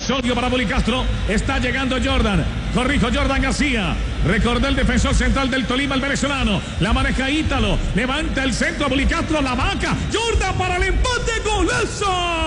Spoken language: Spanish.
Solio para Bolicastro. Está llegando Jordan. Corrijo, Jordan García. Recordó el defensor central del Tolima, el venezolano. La maneja Ítalo. Levanta el centro a Bolicastro. La vaca. Jordan para el empate. ¡Golazo!